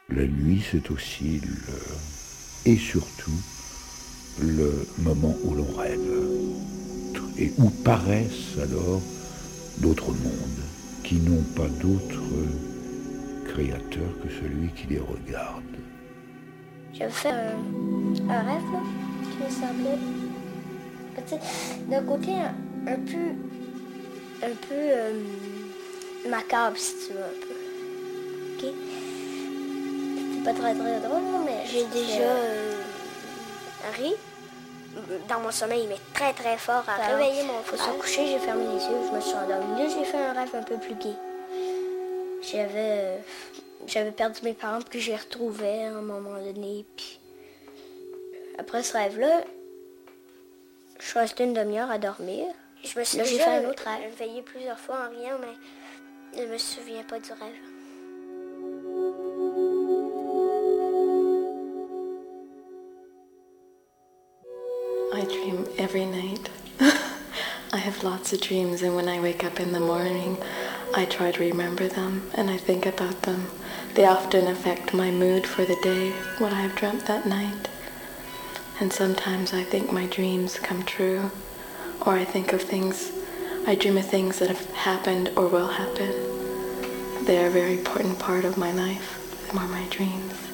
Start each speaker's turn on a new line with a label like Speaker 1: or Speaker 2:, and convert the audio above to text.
Speaker 1: La nuit, c'est aussi et surtout le moment où l'on rêve et où paraissent alors d'autres mondes qui n'ont pas d'autre créateur que celui qui les regarde.
Speaker 2: J'avais fait un rêve là, qui me semblait, d'un côté un peu macabre si tu veux un peu. Ok. C'est pas très très drôle, mais j'ai déjà ri. Dans mon sommeil, il m'est très très fort à réveiller mon frère. Faut se coucher, j'ai fermé les yeux, je me suis endormie. Là, j'ai fait un rêve un peu plus gai. J'avais perdu mes parents, puis je les retrouvais à un moment donné. Puis après ce rêve-là, je suis restée une demi-heure à dormir. Je me suis là, j'ai fait un autre rêve. J'ai veillé plusieurs fois en riant, mais je me souviens pas du rêve.
Speaker 3: I dream every night. I have lots of dreams, and when I wake up in the morning, I try to remember them, and I think about them. They often affect my mood for the day, what I have dreamt that night. And sometimes I think my dreams come true, or I dream of things that have happened or will happen. They are a very important part of my life. Them are my dreams.